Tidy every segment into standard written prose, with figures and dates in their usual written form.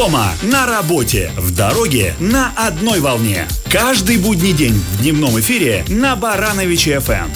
Дома, на работе, в дороге, на одной волне. Каждый будний день в дневном эфире на Барановиче FM.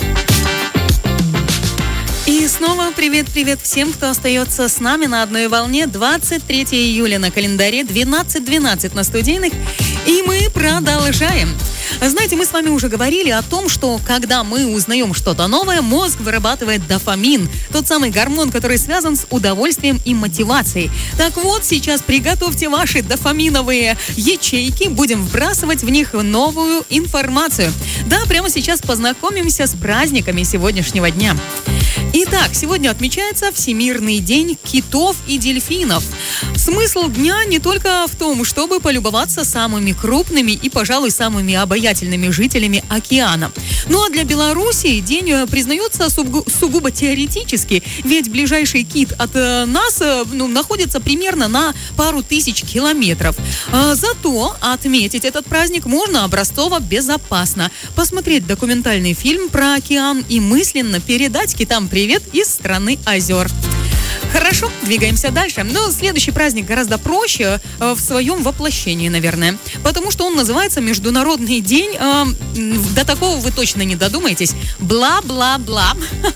И снова привет-привет всем, кто остается с нами на одной волне. 23 июля на календаре, 12:12 на студийных. И мы продолжаем. Знаете, мы с вами уже говорили о том, что когда мы узнаем что-то новое, мозг вырабатывает дофамин. Тот самый гормон, который связан с удовольствием и мотивацией. Так вот, сейчас приготовьте ваши дофаминовые ячейки. Будем вбрасывать в них новую информацию. Да, прямо сейчас познакомимся с праздниками сегодняшнего дня. Итак, сегодня отмечается Всемирный день китов и дельфинов. Смысл дня не только в том, чтобы полюбоваться самыми крупными и, пожалуй, самыми обаятельными жителями океана. Ну а для Белоруссии день признается сугубо теоретически, ведь ближайший кит от нас находится примерно на пару тысяч километров. Зато отметить этот праздник можно образцово безопасно. Посмотреть документальный фильм про океан и мысленно передать китам привет из страны озер. Хорошо, двигаемся дальше. Но следующий праздник гораздо проще в своем воплощении, наверное. Потому что он называется Международный день... До такого вы точно не додумаетесь. Бла-бла-бла.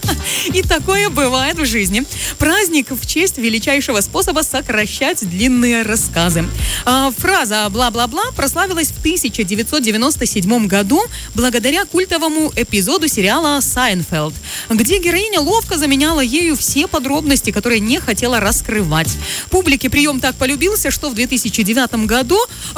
И такое бывает в жизни. Праздник в честь величайшего способа сокращать длинные рассказы. Фраза «бла-бла-бла» прославилась в 1997 году благодаря культовому эпизоду сериала «Сайнфелд», где героиня ловко заменяла ею все подробности, которые не хотела раскрывать. Публике прием так полюбился, что в 2009 году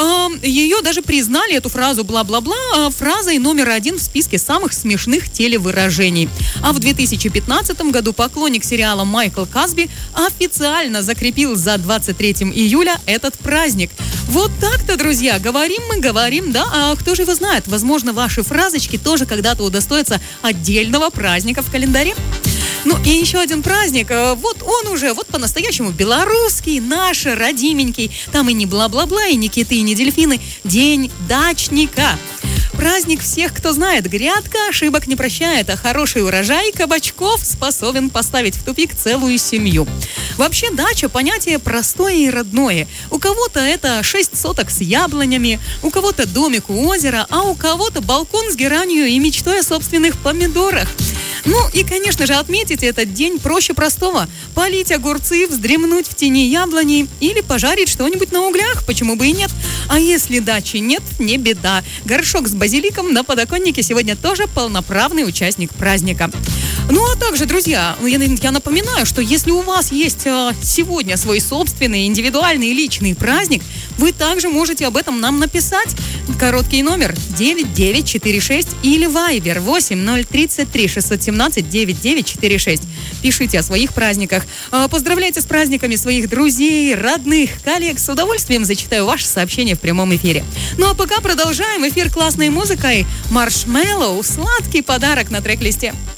ее даже признали, эту фразу «бла-бла-бла», фразой номер 1 в списке самых смешных телевыражений. А в 2015 году поклонник сериала Майкл Казби официально закрепил за 23 июля этот праздник. Вот так-то, друзья, говорим, да, а кто же его знает? Возможно, ваши фразочки тоже когда-то удостоятся отдельного праздника в календаре. Ну и еще один праздник, вот он уже, вот по-настоящему белорусский, наш, родименький. Там и не бла-бла-бла, и не киты, и не дельфины. День дачника. Праздник всех, кто знает, грядка ошибок не прощает, а хороший урожай кабачков способен поставить в тупик целую семью. Вообще дача – понятие простое и родное. У кого-то это 6 соток с яблонями, у кого-то домик у озера, а у кого-то балкон с геранью и мечтой о собственных помидорах. Ну и, конечно же, отметить этот день проще простого. Полить огурцы, вздремнуть в тени яблони или пожарить что-нибудь на углях, почему бы и нет. А если дачи нет, не беда. Горшок с базиликом на подоконнике сегодня тоже полноправный участник праздника. Ну а также, друзья, я напоминаю, что если у вас есть сегодня свой собственный, индивидуальный, личный праздник, вы также можете об этом нам написать. Короткий номер 9946 или Viber 8033 617 9946. Пишите о своих праздниках. Поздравляйте с праздниками своих друзей, родных, коллег. С удовольствием зачитаю ваши сообщения в прямом эфире. Ну а пока продолжаем эфир классной музыкой. Маршмеллоу, сладкий подарок на трек-листе.